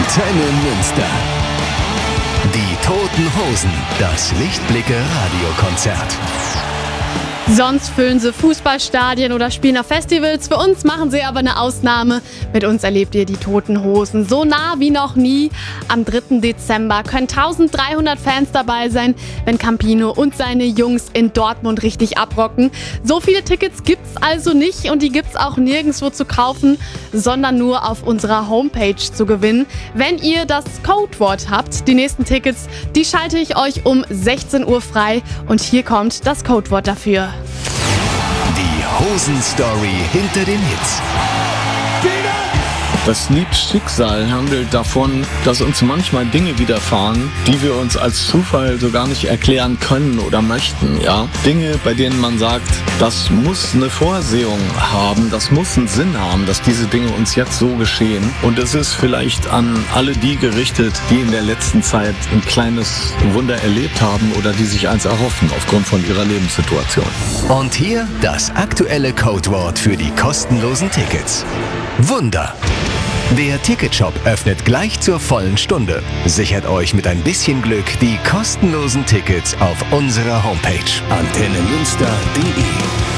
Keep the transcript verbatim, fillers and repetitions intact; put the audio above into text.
Antenne Münster. Die Toten Hosen, das Lichtblicke-Radiokonzert. Sonst füllen sie Fußballstadien oder spielen auf Festivals. Für uns machen sie aber eine Ausnahme. Mit uns erlebt ihr die Toten Hosen so nah wie noch nie. Am dritten Dezember können dreizehnhundert Fans dabei sein, wenn Campino und seine Jungs in Dortmund richtig abrocken. So viele Tickets gibt's also nicht und die gibt's auch nirgendwo zu kaufen, sondern nur auf unserer Homepage zu gewinnen. Wenn ihr das Codewort habt, die nächsten Tickets, die schalte ich euch um sechzehn Uhr frei und hier kommt das Codewort dafür. Die Hosen-Story hinter den Hits. Das Lied Schicksal handelt davon, dass uns manchmal Dinge widerfahren, die wir uns als Zufall so gar nicht erklären können oder möchten, ja. Dinge, bei denen man sagt, das muss eine Vorsehung haben, das muss einen Sinn haben, dass diese Dinge uns jetzt so geschehen. Und es ist vielleicht an alle die gerichtet, die in der letzten Zeit ein kleines Wunder erlebt haben oder die sich eins erhoffen aufgrund von ihrer Lebenssituation. Und hier das aktuelle Codewort für die kostenlosen Tickets. Wunder. Der Ticketshop öffnet gleich zur vollen Stunde. Sichert euch mit ein bisschen Glück die kostenlosen Tickets auf unserer Homepage antenne münster punkt de.